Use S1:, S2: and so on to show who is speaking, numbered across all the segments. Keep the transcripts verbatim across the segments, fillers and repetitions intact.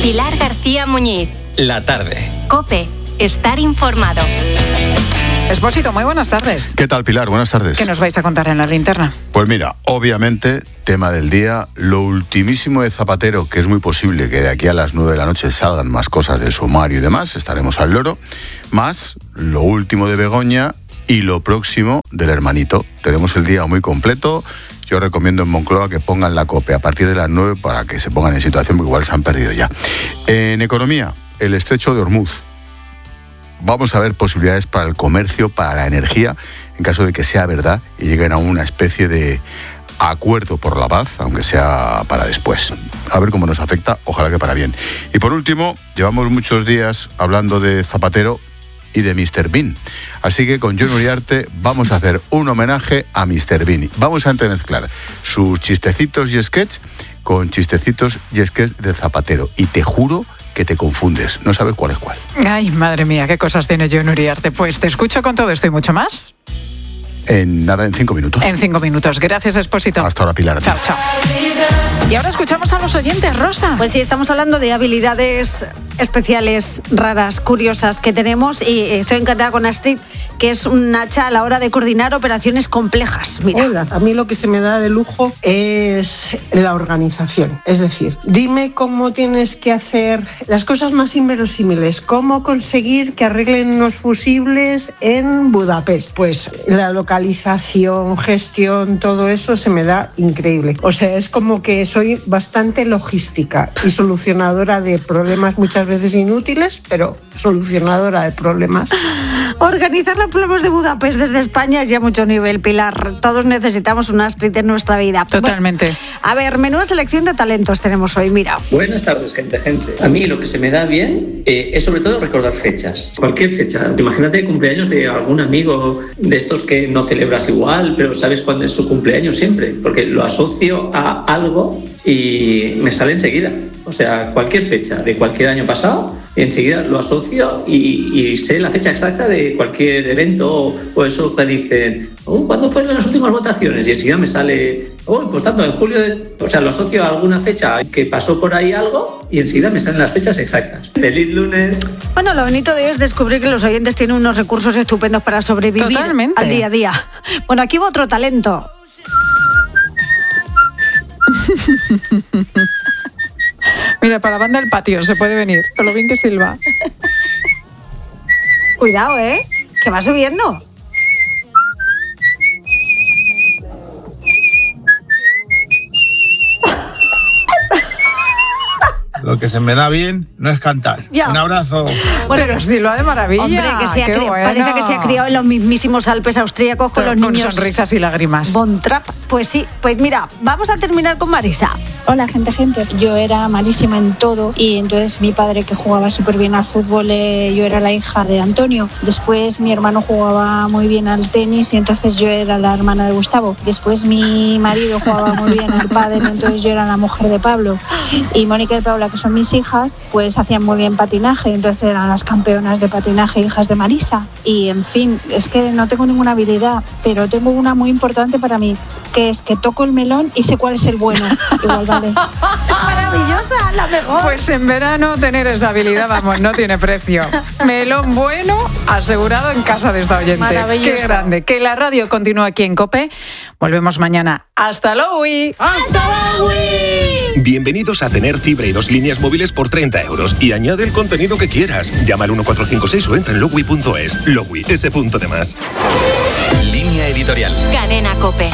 S1: Pilar García Muñiz.
S2: La tarde.
S1: COPE. Estar informado.
S3: Expósito, muy buenas tardes.
S4: ¿Qué tal, Pilar? Buenas tardes.
S3: ¿Qué nos vais a contar en la linterna?
S4: Pues mira, obviamente, tema del día, lo ultimísimo de Zapatero, que es muy posible que de aquí a las nueve de la noche salgan más cosas del sumario y demás, estaremos al loro, más lo último de Begoña y lo próximo del hermanito. Tenemos el día muy completo. Yo recomiendo en Moncloa que pongan la COPE a partir de las nueve para que se pongan en situación, porque igual se han perdido ya. En economía, el estrecho de Hormuz. Vamos a ver posibilidades para el comercio, para la energía, en caso de que sea verdad y lleguen a una especie de acuerdo por la paz, aunque sea para después. A ver cómo nos afecta, ojalá que para bien. Y por último, llevamos muchos días hablando de Zapatero y de míster Bean. Así que con Jon Uriarte vamos a hacer un homenaje a míster Bean. Vamos a entremezclar sus chistecitos y sketch con chistecitos y sketch de Zapatero. Y te juro que te confundes, no sabes cuál es cuál.
S3: Ay, madre mía, qué cosas tiene Jon Uriarte. Pues te escucho con todo esto y mucho más.
S4: En nada, en cinco minutos.
S3: En cinco minutos. Gracias, Expósito.
S4: Hasta ahora, Pilar.
S3: Chao, chao. Y ahora escuchamos a los oyentes, Rosa.
S5: Pues sí, estamos hablando de habilidades especiales, raras, curiosas que tenemos, y estoy encantada con Astrid, que es un hacha a la hora de coordinar operaciones complejas. Mira.
S6: Hola, a mí lo que se me da de lujo es la organización. Es decir, dime cómo tienes que hacer las cosas más inverosímiles, cómo conseguir que arreglen unos fusibles en Budapest. Pues la localización, gestión, todo eso se me da increíble. O sea, es como que soy bastante logística y solucionadora de problemas muchas veces inútiles, pero solucionadora de problemas.
S5: Organizar los planos de Budapest desde España es ya mucho nivel, Pilar. Todos necesitamos una Astrid en nuestra vida.
S3: Totalmente.
S5: Bueno, a ver, menuda selección de talentos tenemos hoy, mira.
S7: Buenas tardes, gente, gente. A mí lo que se me da bien eh, es sobre todo recordar fechas. Cualquier fecha. Imagínate el cumpleaños de algún amigo de estos que no celebras igual, pero sabes cuándo es su cumpleaños siempre, porque lo asocio a algo y me sale enseguida. O sea, cualquier fecha de cualquier año pasado, enseguida lo asocio y, y sé la fecha exacta de cualquier evento o, o eso que dicen, oh, ¿cuándo fueron las últimas votaciones? Y enseguida me sale, oh, pues tanto, en julio, de... o sea, lo asocio a alguna fecha que pasó por ahí algo y enseguida me salen las fechas exactas. ¡Feliz lunes!
S5: Bueno, lo bonito de hoy es descubrir que los oyentes tienen unos recursos estupendos para sobrevivir
S3: Totalmente.
S5: al día a día. Bueno, aquí va otro talento.
S3: Mira, para la banda del patio se puede venir, pero lo bien que silba.
S5: Cuidado, ¿eh? Que va subiendo.
S8: Lo que se me da bien no es cantar.
S5: Ya.
S8: Un abrazo.
S3: Bueno, pero silba de maravilla.
S5: Hombre, que se ha
S3: Qué
S5: cri-
S3: bueno.
S5: parece que se ha criado en los mismísimos Alpes austríacos con los
S3: Con
S5: niños.
S3: sonrisas y lágrimas.
S5: Von Trapp. Pues sí, pues mira, vamos a terminar con Marisa.
S9: Hola, gente, gente. Yo era malísima en todo y entonces mi padre, que jugaba súper bien al fútbol, eh, yo era la hija de Antonio. Después mi hermano jugaba muy bien al tenis y entonces yo era la hermana de Gustavo. Después mi marido jugaba muy bien al pádel, entonces yo era la mujer de Pablo. Y Mónica y Paula, que son mis hijas, pues hacían muy bien patinaje, entonces eran las campeonas de patinaje, hijas de Marisa. Y en fin, es que no tengo ninguna habilidad, pero tengo una muy importante para mí, que es que toco el melón y sé cuál es el bueno. Igual vale.
S5: Maravillosa, la mejor.
S3: Pues en verano tener esa habilidad, vamos, no tiene precio. Melón bueno asegurado en casa de esta oyente.
S5: Maravilloso.
S3: Qué grande. Que la radio continúa aquí en COPE. Volvemos mañana. ¡Hasta luego!
S5: ¡Hasta luego!
S10: Bienvenidos a tener fibra y dos líneas móviles por treinta euros y añade el contenido que quieras. Llama al uno cuatro cinco seis o entra en logui punto es. Logui, ese punto de más.
S2: Línea editorial.
S1: Cadena COPE.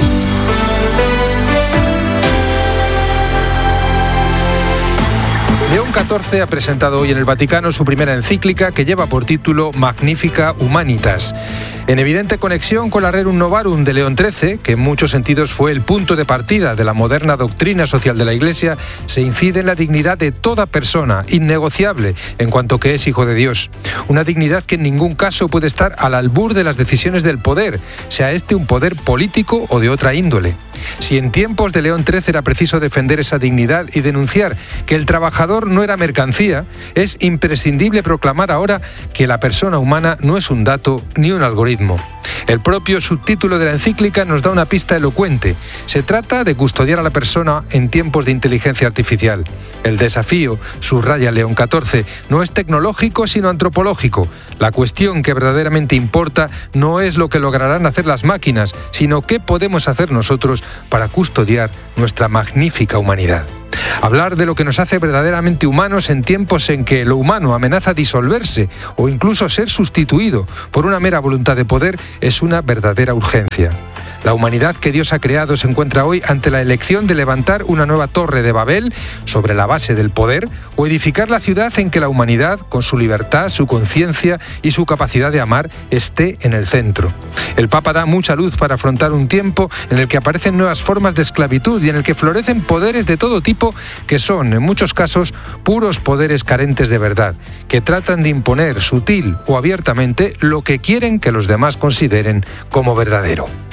S11: León catorce ha presentado hoy en el Vaticano su primera encíclica, que lleva por título Magnificat Humanitas. En evidente conexión con la Rerum Novarum de León trece, que en muchos sentidos fue el punto de partida de la moderna doctrina social de la Iglesia, se incide en la dignidad de toda persona, innegociable en cuanto que es hijo de Dios. Una dignidad que en ningún caso puede estar al albur de las decisiones del poder, sea este un poder político o de otra índole. Si en tiempos de León trece era preciso defender esa dignidad y denunciar que el trabajador no no era mercancía, es imprescindible proclamar ahora que la persona humana no es un dato ni un algoritmo. El propio subtítulo de la encíclica nos da una pista elocuente. Se trata de custodiar a la persona en tiempos de inteligencia artificial. El desafío, subraya León catorce, no es tecnológico sino antropológico. La cuestión que verdaderamente importa no es lo que lograrán hacer las máquinas, sino qué podemos hacer nosotros para custodiar nuestra magnífica humanidad. Hablar de lo que nos hace verdaderamente humanos en tiempos en que lo humano amenaza disolverse o incluso ser sustituido por una mera voluntad de poder es una verdadera urgencia. La humanidad que Dios ha creado se encuentra hoy ante la elección de levantar una nueva torre de Babel sobre la base del poder o edificar la ciudad en que la humanidad, con su libertad, su conciencia y su capacidad de amar, esté en el centro. El Papa da mucha luz para afrontar un tiempo en el que aparecen nuevas formas de esclavitud y en el que florecen poderes de todo tipo que son, en muchos casos, puros poderes carentes de verdad, que tratan de imponer sutil o abiertamente lo que quieren que los demás consideren como verdadero.